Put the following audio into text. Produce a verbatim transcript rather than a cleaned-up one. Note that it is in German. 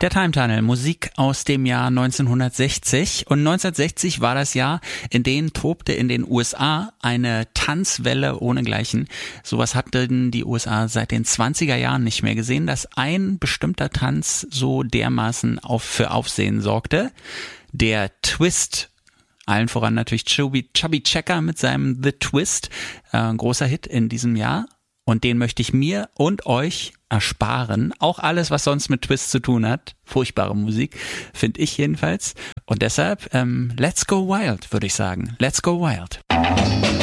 Der Time Tunnel, Musik aus dem Jahr neunzehnhundertsechzig. Und neunzehnhundertsechzig war das Jahr, in dem tobte in den U S A eine Tanzwelle ohnegleichen. Sowas hatten die U S A seit den zwanziger Jahren nicht mehr gesehen, dass ein bestimmter Tanz so dermaßen auf, für Aufsehen sorgte. Der Twist. Allen voran natürlich Chubby, Chubby Checker mit seinem The Twist. Äh, ein großer Hit in diesem Jahr. Und den möchte ich mir und euch ersparen. Auch alles, was sonst mit Twist zu tun hat. Furchtbare Musik, finde ich jedenfalls. Und deshalb, ähm, let's go wild, würde ich sagen. Let's go wild.